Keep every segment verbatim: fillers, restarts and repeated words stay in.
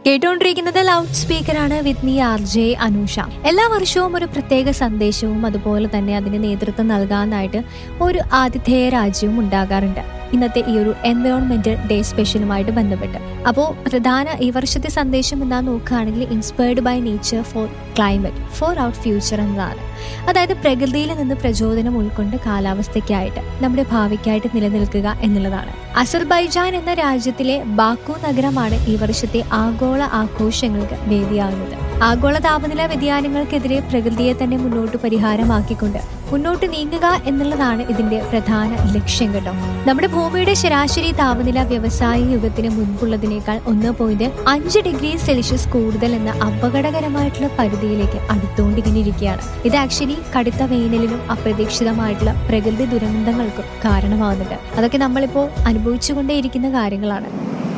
കേട്ടുകൊണ്ടിരിക്കുന്നത് loud സ്പീക്കറാണ് with me R J Anusha. എല്ലാ വർഷവും ഒരു പ്രത്യേക സന്ദേശവും അതുപോലെ തന്നെ അതിന് നേതൃത്വം നൽകാനായിട്ട് ഒരു ആതിഥേയ രാജ്യവും ഉണ്ടാകാറുണ്ട്. ഇന്നത്തെ ഈ ഒരു എൻവയോൺമെന്റൽ ഡേ സ്പെഷ്യലുമായിട്ട് ബന്ധപ്പെട്ട് അപ്പോൾ പ്രധാന ഈ വർഷത്തെ സന്ദേശം എന്താ നോക്കുകയാണെങ്കിൽ inspired by nature four climate four our future എന്നതാണ്. അതായത് പ്രകൃതിയിൽ നിന്ന് പ്രചോദനം ഉൾക്കൊണ്ട് കാലാവസ്ഥയ്ക്കായിട്ട് നമ്മുടെ ഭാവിക്കായിട്ട് നിലനിൽക്കുക എന്നുള്ളതാണ്. അസർബൈജാൻ എന്ന രാജ്യത്തിലെ ബാക്കു നഗരമാണ് ഈ വർഷത്തെ ആഗോള ആഘോഷങ്ങൾക്ക് വേദിയാകുന്നത്. ആഗോള താപനില വ്യതിയാനങ്ങൾക്കെതിരെ പ്രകൃതിയെ തന്നെ മുന്നോട്ട് പരിഹാരമാക്കിക്കൊണ്ട് മുന്നോട്ട് നീങ്ങുക എന്നുള്ളതാണ് ഇതിന്റെ പ്രധാന ലക്ഷ്യം കേട്ടോ. നമ്മുടെ ഭൂമിയുടെ ശരാശരി താപനില വ്യവസായ യുഗത്തിന് മുൻപുള്ളതിനേക്കാൾ ഒന്ന് പോയിന്റ് അഞ്ച് ഡിഗ്രി സെൽഷ്യസ് കൂടുതൽ എന്ന അപകടകരമായിട്ടുള്ള പരിധിയിലേക്ക് അടുത്തുകൊണ്ടിരിക്കുകയാണ്. ഇത് ആക്ച്വലി കടുത്ത വേനലിനും അപ്രതീക്ഷിതമായിട്ടുള്ള പ്രകൃതി ദുരന്തങ്ങൾക്കും കാരണമാകുന്നുണ്ട്. അതൊക്കെ നമ്മളിപ്പോ അനുഭവിച്ചുകൊണ്ടേയിരിക്കുന്ന കാര്യങ്ങളാണ്.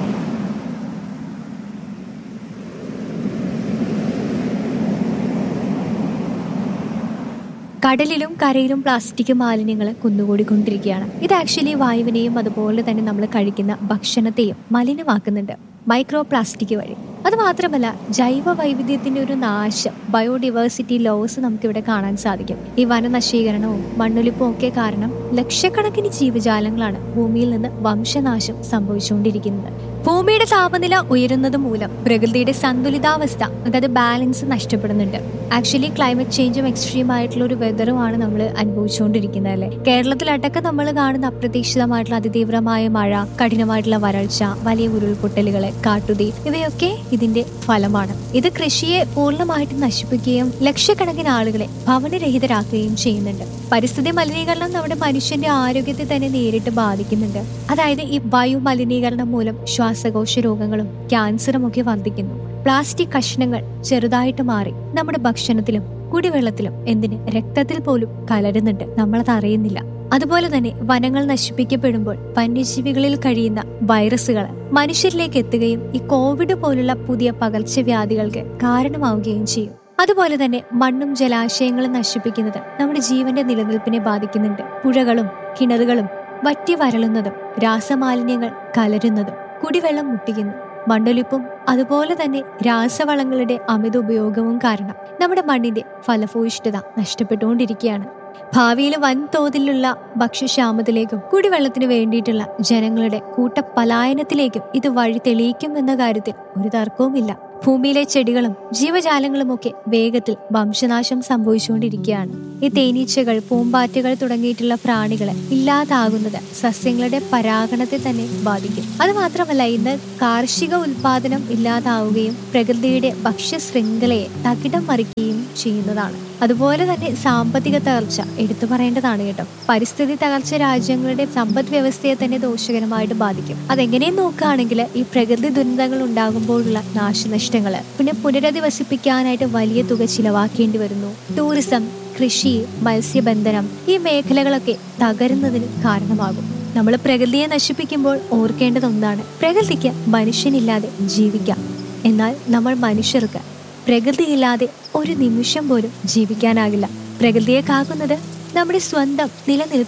കടലിലും കരയിലും പ്ലാസ്റ്റിക് മാലിന്യങ്ങൾ കുന്നുകൂടിക്കൊണ്ടിരിക്കുകയാണ്. ഇത് ആക്ച്വലി വായുവിനെയും അതുപോലെ തന്നെ നമ്മൾ കഴിക്കുന്ന ഭക്ഷണത്തെയും മലിനമാക്കുന്നുണ്ട് മൈക്രോ പ്ലാസ്റ്റിക് വഴി. അത് മാത്രമല്ല ജൈവ വൈവിധ്യത്തിന്റെ ഒരു നാശം, ബയോഡിവേഴ്സിറ്റി ലോസ് നമുക്കിവിടെ കാണാൻ സാധിക്കും. ഈ വനനശീകരണവും മണ്ണൊലിപ്പും ഒക്കെ കാരണം ലക്ഷക്കണക്കിന് ജീവജാലങ്ങളാണ് ഭൂമിയിൽ നിന്ന് വംശനാശം സംഭവിച്ചുകൊണ്ടിരിക്കുന്നത്. ഭൂമിയുടെ താപനില ഉയരുന്നത് മൂലം പ്രകൃതിയുടെ സന്തുലിതാവസ്ഥ, അതായത് ബാലൻസ് നഷ്ടപ്പെടുന്നുണ്ട്. ആക്ച്വലി ക്ലൈമറ്റ് ചേഞ്ചും എക്സ്ട്രീം ആയിട്ടുള്ള ഒരു വെതറുമാണ് നമ്മൾ അനുഭവിച്ചുകൊണ്ടിരിക്കുന്നത് അല്ലേ. കേരളത്തിലടക്കം നമ്മൾ കാണുന്ന അപ്രതീക്ഷിതമായിട്ടുള്ള അതിതീവ്രമായ മഴ, കഠിനമായിട്ടുള്ള വരൾച്ച, വലിയ ഉരുൾപൊട്ടലുകള്, കാട്ടുതീ ഇവയൊക്കെ ഇതിന്റെ ഫലമാണ്. ഇത് കൃഷിയെ പൂർണ്ണമായിട്ട് നശിപ്പിക്കുകയും ലക്ഷക്കണക്കിന് ആളുകളെ ഭവനരഹിതരാക്കുകയും ചെയ്യുന്നുണ്ട്. പരിസ്ഥിതി മലിനീകരണം നമ്മുടെ മനുഷ്യന്റെ ആരോഗ്യത്തെ തന്നെ നേരിട്ട് ബാധിക്കുന്നുണ്ട്. അതായത് ഈ വായു മലിനീകരണം മൂലം ശ്വാസകോശ രോഗങ്ങളും ക്യാൻസറും ഒക്കെ വർദ്ധിക്കുന്നു. പ്ലാസ്റ്റിക് കഷ്ണങ്ങൾ ചെറുതായിട്ട് മാറി നമ്മുടെ ഭക്ഷണത്തിലും കുടിവെള്ളത്തിലും എന്തിന് രക്തത്തിൽ പോലും കലരുന്നുണ്ട്, നമ്മളത് അറിയുന്നില്ല. അതുപോലെ തന്നെ വനങ്ങൾ നശിപ്പിക്കപ്പെടുമ്പോൾ വന്യജീവികളിൽ കഴിയുന്ന വൈറസുകൾ മനുഷ്യരിലേക്ക് എത്തുകയും ഈ കോവിഡ് പോലുള്ള പുതിയ പകർച്ചവ്യാധികൾക്ക് കാരണമാവുകയും ചെയ്യും. അതുപോലെ തന്നെ മണ്ണും ജലാശയങ്ങളും നശിപ്പിക്കുന്നത് നമ്മുടെ ജീവന്റെ നിലനിൽപ്പിനെ ബാധിക്കുന്നുണ്ട്. പുഴകളും കിണറുകളും വറ്റി വരളുന്നതും രാസമാലിന്യങ്ങൾ കലരുന്നതും കുടിവെള്ളം മുട്ടിക്കുന്നു. മണ്ണൊലിപ്പും അതുപോലെ തന്നെ രാസവളങ്ങളുടെ അമിത ഉപയോഗവും കാരണം നമ്മുടെ മണ്ണിന്റെ ഫലഭൂയിഷ്ഠത നഷ്ടപ്പെട്ടുകൊണ്ടിരിക്കുകയാണ്. ഭാവിയിൽ വൻതോതിലുള്ള ഭക്ഷ്യക്ഷാമത്തിലേക്കും കുടിവെള്ളത്തിന് വേണ്ടിയിട്ടുള്ള ജനങ്ങളുടെ കൂട്ടപലായനത്തിലേക്കും ഇത് വഴി തെളിയിക്കും എന്ന കാര്യത്തിൽ ഒരു തർക്കവുമില്ല. ഭൂമിയിലെ ചെടികളും ജീവജാലങ്ങളും ഒക്കെ വേഗത്തിൽ വംശനാശം സംഭവിച്ചുകൊണ്ടിരിക്കുകയാണ്. ഈ തേനീച്ചകൾ, പൂമ്പാറ്റകൾ തുടങ്ങിയിട്ടുള്ള പ്രാണികളെ ഇല്ലാതാകുന്നത് സസ്യങ്ങളുടെ പരാഗണത്തെ തന്നെ ബാധിക്കും. അത് മാത്രമല്ല ഇന്ന് കാർഷിക ഉൽപാദനം ഇല്ലാതാവുകയും പ്രകൃതിയുടെ ഭക്ഷ്യ ശൃംഖലയെ തകിടം മറിക്കുകയും ചെയ്യുന്നതാണ്. അതുപോലെ തന്നെ സാമ്പത്തിക തകർച്ച എടുത്തു പറയേണ്ടതാണ് കേട്ടോ. പരിസ്ഥിതി തകർച്ച രാജ്യങ്ങളുടെ സമ്പദ് വ്യവസ്ഥയെ തന്നെ ദോഷകരമായിട്ട് ബാധിക്കും. അതെങ്ങനെയും നോക്കുകയാണെങ്കിൽ ഈ പ്രകൃതി ദുരന്തങ്ങൾ ഉണ്ടാകുമ്പോഴുള്ള നാശനഷ്ടങ്ങള്, പിന്നെ പുനരധിവസിപ്പിക്കാനായിട്ട് വലിയ തുക ചിലവാക്കേണ്ടി വരുന്നു. ടൂറിസം, കൃഷി, മത്സ്യബന്ധനം ഈ മേഖലകളൊക്കെ തകരുന്നതിന് കാരണമാകും. നമ്മൾ പ്രകൃതിയെ നശിപ്പിക്കുമ്പോൾ ഓർക്കേണ്ടത് ഒന്നാണ്, പ്രകൃതിക്ക് മനുഷ്യനില്ലാതെ ജീവിക്കാം. എന്നാൽ നമ്മൾ മനുഷ്യർക്ക് പ്രകൃതിയില്ലാതെ ഒരു നിമിഷം പോലും ജീവിക്കാനാകില്ല. പ്രകൃതിയെ കാക്കുന്നത് നമ്മുടെ സ്വന്തം നിലനിൽപ്പ്